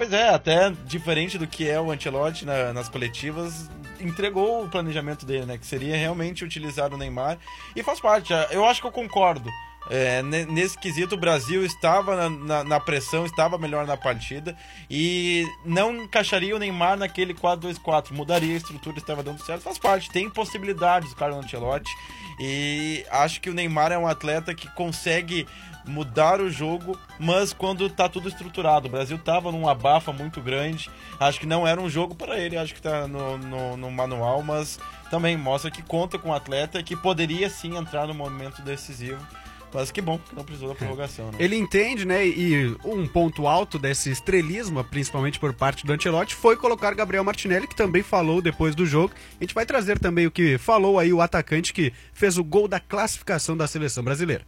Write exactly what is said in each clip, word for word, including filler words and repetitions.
Pois é, até diferente do que é o Ancelotti na, nas coletivas, entregou o planejamento dele, né? Que seria realmente utilizar o Neymar. E faz parte, eu acho que eu concordo. É, nesse quesito o Brasil estava na, na, na pressão, estava melhor na partida e não encaixaria o Neymar naquele quatro dois quatro, mudaria a estrutura, estava dando certo, faz parte, tem possibilidades o Carlo Ancelotti e acho que o Neymar é um atleta que consegue mudar o jogo, mas quando tá tudo estruturado. O Brasil tava num abafa muito grande, acho que não era um jogo para ele, acho que tá no, no, no manual, mas também mostra que conta com um atleta que poderia sim entrar no momento decisivo. Mas que bom que não precisou da prorrogação, né? Ele entende, né? E um ponto alto desse estrelismo, principalmente por parte do Ancelotti, foi colocar Gabriel Martinelli, que também falou depois do jogo. A gente vai trazer também o que falou aí o atacante que fez o gol da classificação da seleção brasileira.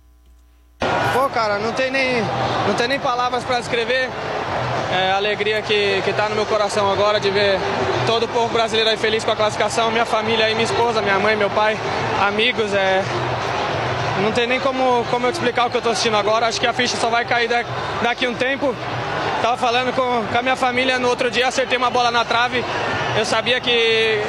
Pô, cara, não tem nem, não tem nem palavras para descrever é, a alegria que, que tá no meu coração agora de ver todo o povo brasileiro aí feliz com a classificação, minha família aí, minha esposa, minha mãe, meu pai, amigos, é... Não tem nem como, como eu te explicar o que eu tô assistindo agora. Acho que a ficha só vai cair daqui a um tempo. Tava falando com, com a minha família no outro dia, acertei uma bola na trave. Eu sabia que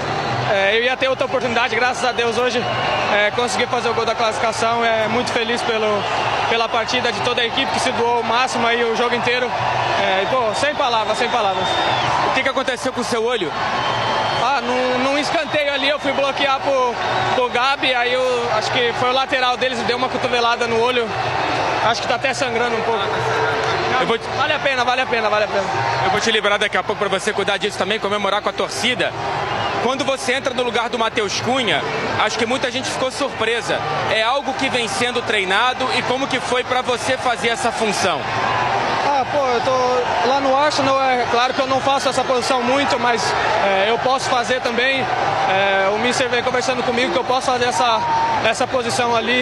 é, eu ia ter outra oportunidade, graças a Deus hoje é, consegui fazer o gol da classificação. É muito feliz pelo, pela partida de toda a equipe que se doou o máximo aí o jogo inteiro. É, pô, sem palavras, sem palavras. O que, que aconteceu com o seu olho? Ah, num, num escanteio ali eu fui bloquear pro, pro Gabi, aí eu acho que foi o lateral deles, deu uma cotovelada no olho, acho que tá até sangrando um pouco. Eu vou te... Vale a pena, vale a pena, vale a pena. Eu vou te liberar daqui a pouco para você cuidar disso também, comemorar com a torcida. Quando você entra no lugar do Matheus Cunha, acho que muita gente ficou surpresa. É algo que vem sendo treinado e como que foi para você fazer essa função? Ah, pô, eu tô lá no Arsenal, é claro que eu não faço essa posição muito, mas é, eu posso fazer também. É, o mister vem conversando comigo que eu posso fazer essa, essa posição ali,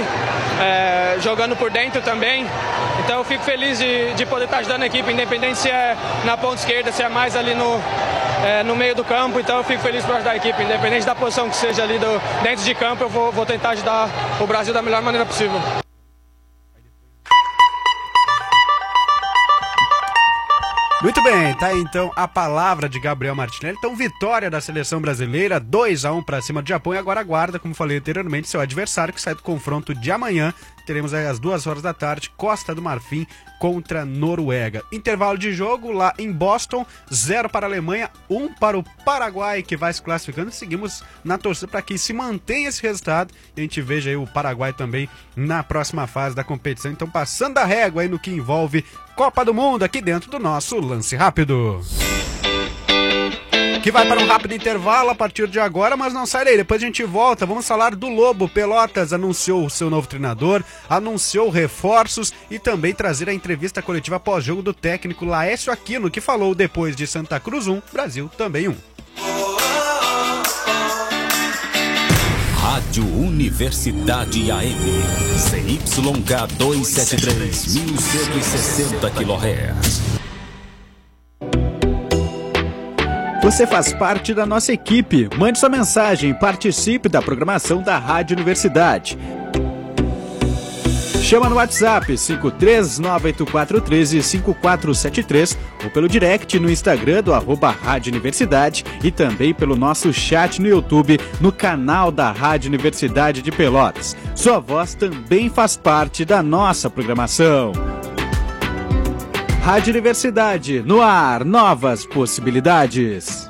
é, jogando por dentro também. Então eu fico feliz de, de poder estar ajudando a equipe, independente se é na ponta esquerda, se é mais ali no, é, no meio do campo. Então eu fico feliz por ajudar a equipe, independente da posição que seja ali do, dentro de campo, eu vou, vou tentar ajudar o Brasil da melhor maneira possível. Muito bem, tá aí então a palavra de Gabriel Martinelli. Então, vitória da seleção brasileira, dois a um para cima do Japão. E agora aguarda, como falei anteriormente, seu adversário que sai do confronto de amanhã. Teremos aí às duas horas da tarde, Costa do Marfim contra Noruega. Intervalo de jogo lá em Boston, zero para a Alemanha, um para o Paraguai, que vai se classificando. Seguimos na torcida para que se mantenha esse resultado e a gente veja aí o Paraguai também na próxima fase da competição. Então, passando a régua aí no que envolve Copa do Mundo aqui dentro do nosso Lance Rápido. Que vai para um rápido intervalo a partir de agora, mas não sai daí, depois a gente volta. Vamos falar do Lobo. Pelotas anunciou o seu novo treinador, anunciou reforços e também trazer a entrevista coletiva pós-jogo do técnico Laércio Aquino, que falou depois de Santa Cruz um, Brasil também um. Rádio Universidade A M, C Y K duzentos e setenta e três, mil cento e sessenta quilohertz. Você faz parte da nossa equipe. Mande sua mensagem e participe da programação da Rádio Universidade. Chama no WhatsApp cinco três nove oito quatro um três cinco quatro sete três ou pelo direct no Instagram do arroba Rádio Universidade e também pelo nosso chat no YouTube no canal da Rádio Universidade de Pelotas. Sua voz também faz parte da nossa programação. Rádio Universidade, no ar, novas possibilidades.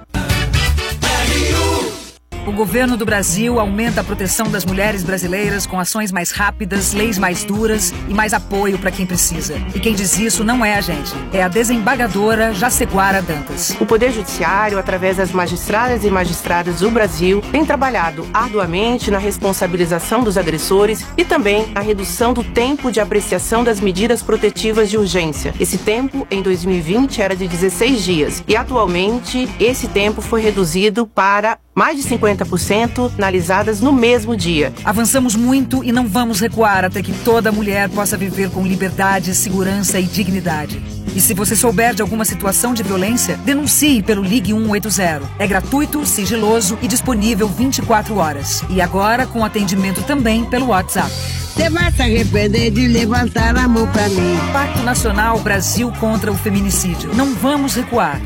O governo do Brasil aumenta a proteção das mulheres brasileiras com ações mais rápidas, leis mais duras e mais apoio para quem precisa. E quem diz isso não é a gente, é a desembargadora Jaceguara Dantas. O Poder Judiciário, através das magistradas e magistrados do Brasil, tem trabalhado arduamente na responsabilização dos agressores e também na redução do tempo de apreciação das medidas protetivas de urgência. Esse tempo, em dois mil e vinte, era de dezesseis dias e atualmente esse tempo foi reduzido para mais de cinquenta por cento analisadas no mesmo dia. Avançamos muito e não vamos recuar até que toda mulher possa viver com liberdade, segurança e dignidade. E se você souber de alguma situação de violência, denuncie pelo Ligue um oito zero. É gratuito, sigiloso e disponível vinte e quatro horas. E agora com atendimento também pelo WhatsApp. Você vai se arrepender de levantar a mão pra mim. Pacto Nacional Brasil contra o Feminicídio. Não vamos recuar.